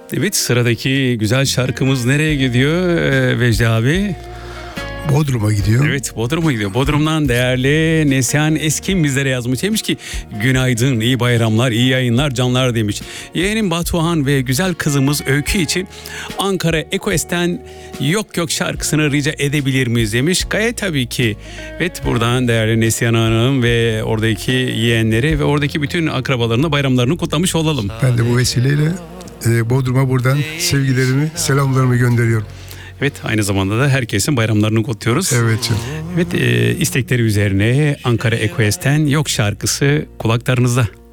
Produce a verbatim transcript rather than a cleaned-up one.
Evet, sıradaki güzel şarkımız nereye gidiyor ee, Vecdi abi? Bodrum'a gidiyor. Evet, Bodrum'a gidiyor. Bodrum'dan değerli Neslihan Eskin bizlere yazmış. Demiş ki günaydın, iyi bayramlar, iyi yayınlar, canlar demiş. Yeğenim Batuhan ve güzel kızımız Öykü için Ankara Ekos'ten Yok Yok şarkısını rica edebilir miyiz demiş. Gayet tabii ki. Evet, buradan değerli Neslihan Hanım ve oradaki yeğenleri ve oradaki bütün akrabalarına bayramlarını kutlamış olalım. Ben de bu vesileyle e, Bodrum'a buradan sevgilerimi, selamlarımı gönderiyorum. Evet, aynı zamanda da herkesin bayramlarını kutluyoruz. Evet canım. Evet, e, istekleri üzerine Ankara Ekos'ten Yok şarkısı kulaklarınızda.